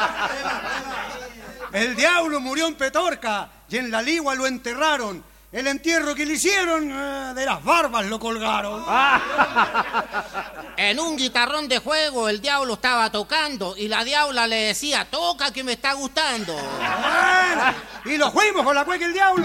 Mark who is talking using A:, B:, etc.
A: El diablo murió en Petorca y en la Ligua lo enterraron. El entierro que le hicieron, de las barbas lo colgaron.
B: En un guitarrón de juego el diablo estaba tocando y la diabla le decía, toca que me está gustando.
A: Bueno, y lo fuimos con la cueca el diablo.